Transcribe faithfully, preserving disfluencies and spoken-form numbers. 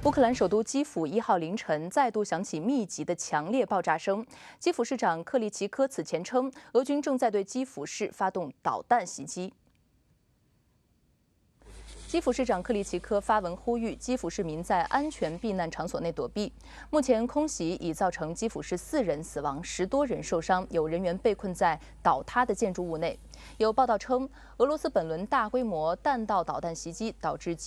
乌克兰首都基辅一号凌晨再度响起密集的强烈爆炸声。基辅市长克利奇科此前称，俄军正在对基辅市发动导弹袭击。 基辅市长克利奇科发文呼吁基辅市民在安全避难场所内躲避。目前，空袭已造成基辅市四人死亡，十多人受伤，有人员被困在倒塌的建筑物内。有报道称，俄罗斯本轮大规模弹道导弹袭击导致。